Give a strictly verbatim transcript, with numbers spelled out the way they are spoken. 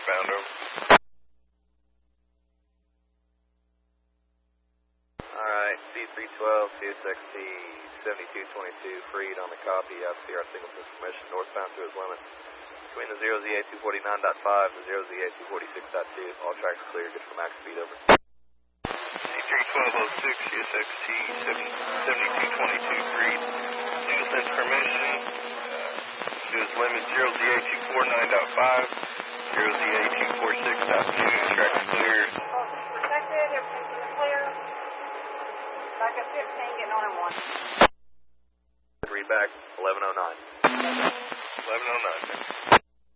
northbound, over. Alright, C three twelve, C S X T seventy-two twenty-two, freed on the copy. I see our signal system permission northbound through his limit. Between the zero Z A two forty-nine point five and the zero Z A two forty-six point two, all tracks clear, good for max speed, over. C three twelve oh six, C S X T seventy-two twenty-two, freed. Signal sends permission uh, to his limit zero Z A two forty-nine point five, zero Z A two forty-six point two, tracks clear. Protected, everything's clear. Back up fifteen, getting on in one. Read back, eleven oh nine. eleven oh nine.